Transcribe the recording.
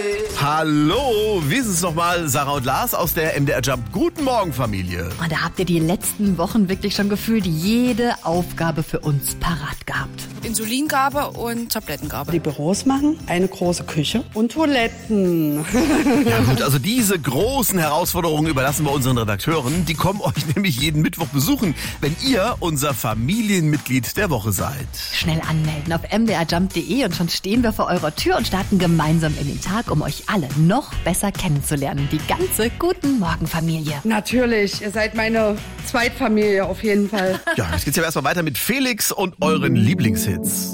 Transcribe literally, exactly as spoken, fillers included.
Hallo, wir sind es nochmal, Sarah und Lars aus der M D R Jump. Guten Morgen, Familie. Und da habt ihr die letzten Wochen wirklich schon gefühlt jede Aufgabe für uns parat gehabt. Insulingabe und Tablettengabe. Die Büros machen eine große Küche und Toiletten. Ja gut, also diese großen Herausforderungen überlassen wir unseren Redakteuren. Die kommen euch nämlich jeden Mittwoch besuchen, wenn ihr unser Familienmitglied der Woche seid. Schnell anmelden auf m d r jump punkt d e und schon stehen wir vor eurer Tür und starten gemeinsam in den Tag, um euch alle noch besser kennenzulernen. Die ganze Guten Morgen Familie. Natürlich, ihr seid meine Zweitfamilie auf jeden Fall. Ja, jetzt geht's ja erstmal weiter mit Felix und euren Lieblingshits.